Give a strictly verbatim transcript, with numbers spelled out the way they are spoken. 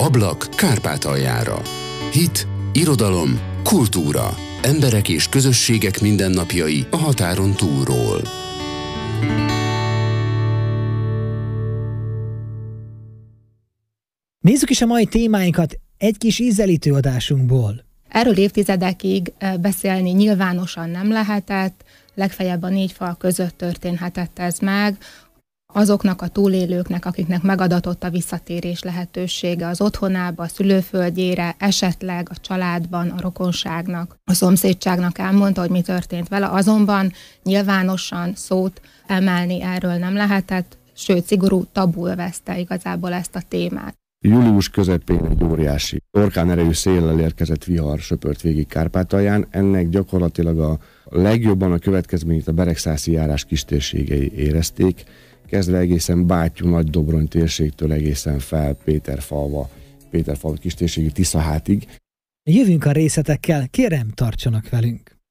Ablak Kárpátaljára. Hit, irodalom, kultúra. Emberek és közösségek mindennapjai a határon túlról. Nézzük is a mai témáinkat egy kis ízelítő adásunkból. Erről évtizedekig beszélni nyilvánosan nem lehetett, legfeljebb a négy fal között történhetett ez meg. Azoknak a túlélőknek, akiknek megadatott a visszatérés lehetősége az otthonába, a szülőföldjére, esetleg a családban, a rokonságnak, a szomszédságnak elmondta, hogy mi történt vele, azonban nyilvánosan szót emelni erről nem lehetett, sőt, szigorú tabul veszte igazából ezt a témát. Július közepén egy óriási orkán erejű széllel érkezett vihar söpört végig Kárpátalján. Ennek gyakorlatilag a legjobban a következményét a beregszászi járás kistérségei érezték, kezdve egészen Bátyú, Nagydobrony térségtől egészen fel Péterfalva, Péterfalva kistérségi Tiszahátig. Jövünk a részletekkel, kérem, tartsanak velünk!